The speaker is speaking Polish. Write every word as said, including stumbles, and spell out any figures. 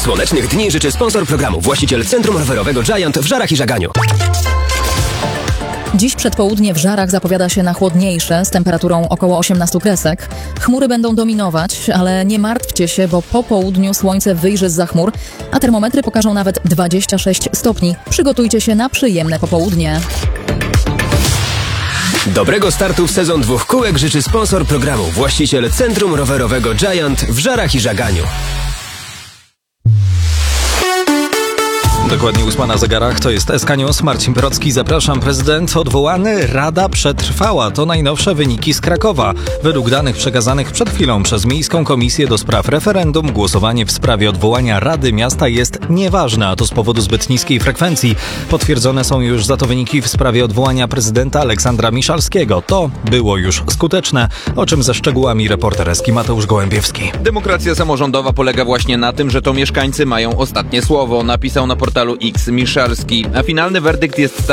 Słonecznych dni życzy sponsor programu, właściciel Centrum Rowerowego Giant w Żarach i Żaganiu. Dziś przedpołudnie w Żarach zapowiada się na chłodniejsze z temperaturą około osiemnaście kresek. Chmury będą dominować, ale nie martwcie się, bo po południu słońce wyjrzy zza chmur, a termometry pokażą nawet dwadzieścia sześć stopni. Przygotujcie się na przyjemne popołudnie. Dobrego startu w sezon dwóch kółek życzy sponsor programu, właściciel Centrum Rowerowego Giant w Żarach i Żaganiu. Dokładnie ósma na zegarach, to jest S K News. Marcin Brocki, zapraszam. Prezydent odwołany, Rada przetrwała. To najnowsze wyniki z Krakowa. Według danych przekazanych przed chwilą przez Miejską Komisję do Spraw Referendum głosowanie w sprawie odwołania Rady Miasta jest nieważne, a to z powodu zbyt niskiej frekwencji. Potwierdzone są już za to wyniki w sprawie odwołania prezydenta Aleksandra Miszalskiego. To było już skuteczne, o czym ze szczegółami reporter Eski Mateusz Gołębiewski. Demokracja samorządowa polega właśnie na tym, że to mieszkańcy mają ostatnie słowo, napisał na portalu X Miszalski, a finalny werdykt jest taki,